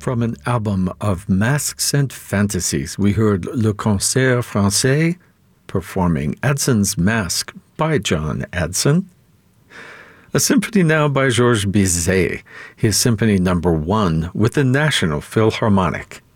From an album of masks and fantasies, we heard Le Concert Français performing Adson's Mask by John Adson. A symphony now by Georges Bizet, his Symphony No. 1 with the National Philharmonic.